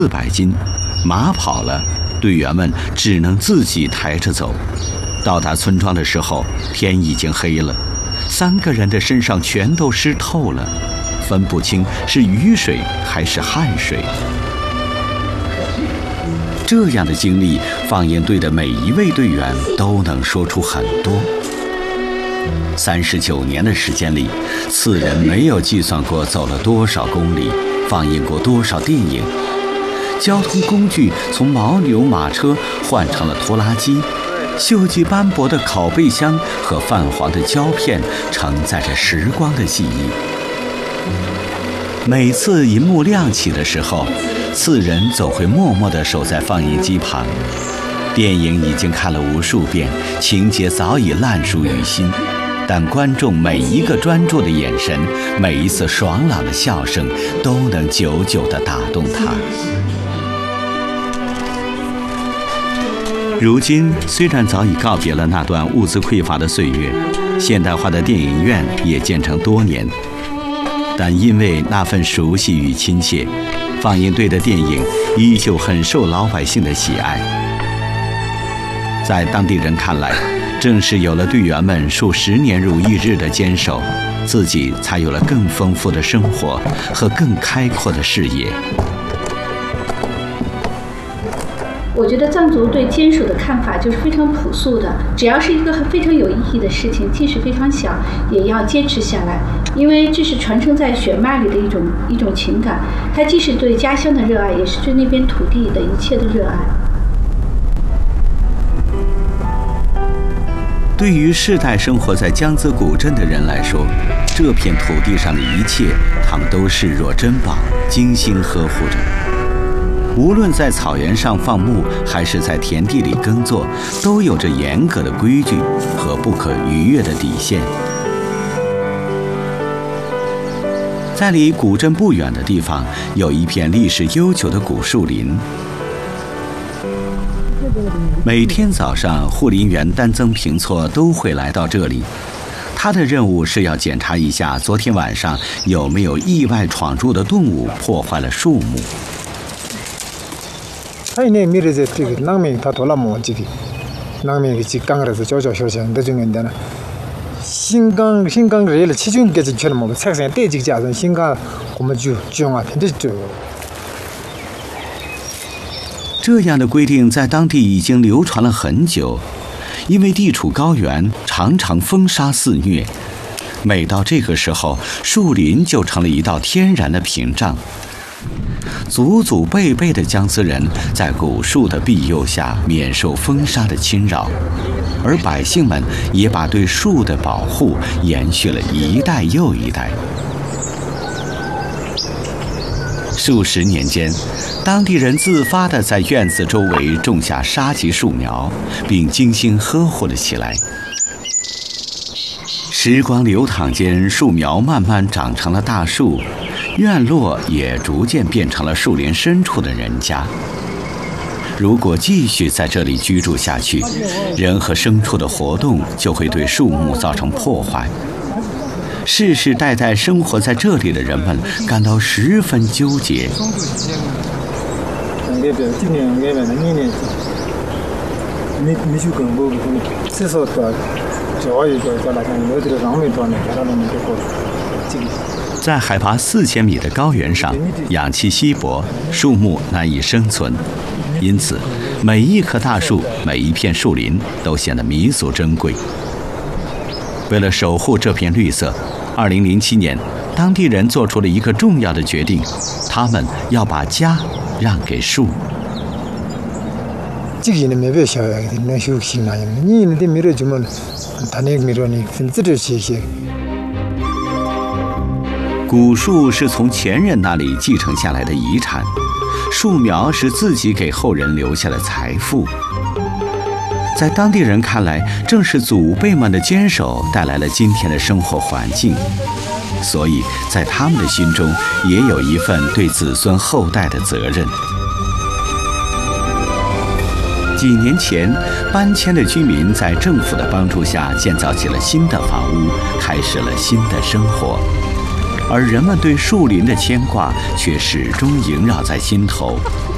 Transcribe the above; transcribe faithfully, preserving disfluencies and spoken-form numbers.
四百斤，马跑了，队员们只能自己抬着走。到达村庄的时候，天已经黑了，三个人的身上全都湿透了，分不清是雨水还是汗水。这样的经历，放映队的每一位队员都能说出很多。三十九年的时间里，次人没有计算过走了多少公里，放映过多少电影。交通工具从牦牛马车换成了拖拉机，锈迹斑驳的拷贝箱和泛黄的胶片承载着时光的记忆。每次银幕亮起的时候，次人总会默默地守在放映机旁。电影已经看了无数遍，情节早已烂熟于心，但观众每一个专注的眼神，每一次爽朗的笑声，都能久久地打动他。如今虽然早已告别了那段物资匮乏的岁月，现代化的电影院也建成多年，但因为那份熟悉与亲切，放映队的电影依旧很受老百姓的喜爱。在当地人看来，正是有了队员们数十年如一日的坚守，自己才有了更丰富的生活和更开阔的视野。 我觉得藏族对坚守的看法就是非常朴素的，只要是一个非常有意义的事情，即使非常小，也要坚持下来，因为这是传承在血脉里的一种一种情感。它既是对家乡的热爱，也是对那边土地的一切的热爱。 对于世代生活在江孜古镇的人来说，这片土地上的一切，他们都视若珍宝，精心呵护着。无论在草原上放牧，还是在田地里耕作，都有着严格的规矩和不可逾越的底线。在离古镇不远的地方，有一片历史悠久的古树林。每天早上，护林员丹增平措都会来到这里。他的任务是要检查一下昨天晚上有没有意外闯入的动物破坏了树木。 하이네 미래제 되게 낭맹 다 돌아모지기 낭맹이 직강으로서 조조쇼쇼 늦은데나 신강 신강을 치중까지 처럼 뭐 책상에 떼지지 않은 신강 고무주 주용아 편지죠。 这样的规定在当地已经流传了很久，因为地处高原，常常风沙肆虐。每到这个时候，树林就成了一道天然的屏障。祖祖辈辈的江孜人在古树的庇佑下免受风沙的侵扰，而百姓们也把对树的保护延续了一代又一代。数十年间，当地人自发地在院子周围种下沙棘树苗，并精心呵护了起来。时光流淌间，树苗慢慢长成了大树，院落也逐渐变成了树林深处的人家。如果继续在这里居住下去，人和牲畜的活动就会对树木造成破坏。世世代代生活在这里的人们感到十分纠结。在海拔四千米的高原上，氧气稀薄，树木难以生存，因此每一棵大树、每一片树林都显得弥足珍贵。为了守护这片绿色，二零零七年，当地人做出了一个重要的决定，他们要把家让给树。 这个没必要的，那休息那样，你那没得什么，他那个没得你分子的谢谢。 古树是从前人那里继承下来的遗产，树苗是自己给后人留下的财富。在当地人看来，正是祖辈们的坚守带来了今天的生活环境，所以在他们的心中也有一份对子孙后代的责任。几年前，搬迁的居民在政府的帮助下建造起了新的房屋，开始了新的生活，而人们对树林的牵挂却始终萦绕在心头。